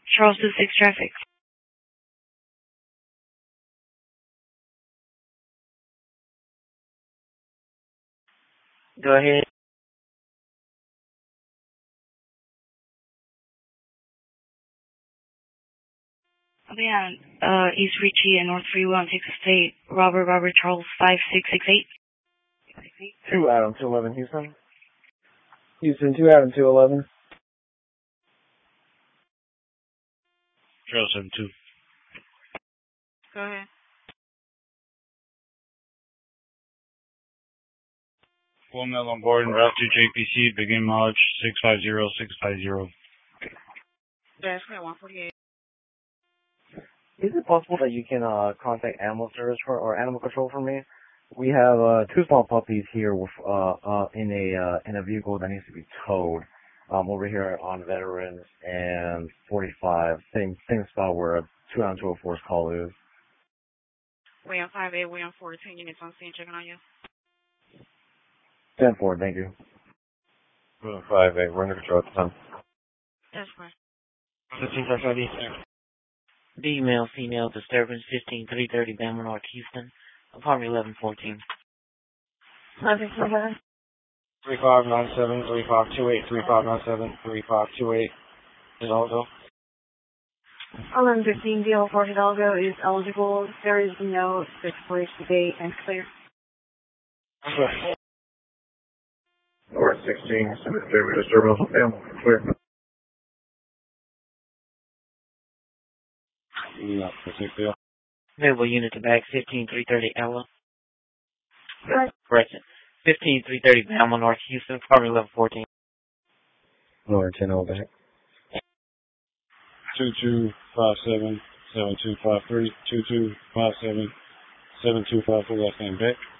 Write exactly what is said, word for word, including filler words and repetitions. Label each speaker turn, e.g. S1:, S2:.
S1: Charles two six traffic.
S2: Go ahead.
S1: Okay, yeah, uh, East Ritchie and North Freeway on Texas State. Robert, Robert, Charles five six six eight.
S3: two Adam two eleven Houston. Houston two Adam two eleven.
S4: Charles seven two.
S1: Go ahead.
S4: Full mail on board and route to J P C, begin mileage six five zero six five zero.
S1: That's one forty-eight.
S3: Is it possible that you can uh, contact animal service for, or animal control for me? We have uh, two small puppies here with, uh, uh, in a uh, in a vehicle that needs to be towed. Um, over here on Veterans and forty-five, same same spot where two on two oh four's call is.
S1: We on five eight, we on fourteen units on scene checking on you.
S3: ten four, thank you. five eight, we're under control at the time.
S1: That's fine.
S3: fifteen five five East.
S2: Female, female disturbance, fifteen three thirty Bama North Houston, apartment eleven fourteen.
S3: three five nine seven, three five two eight, three five nine seven, three five two eight. Is also.
S1: eleven fifteen D L four Hidalgo is eligible. There is no expiration date and clear.
S3: Okay. Or sixteen, distributor disturbance, family, clear.
S4: Yeah, particular.
S2: Available unit to back, fifteen three thirty Ella.
S1: Right.
S2: Correction. fifteen three thirty Bama North Houston, apartment eleven fourteen.
S3: Lower ten oh back.
S4: two two five seven seven two five three, two two five seven seven two five three, last name Beck.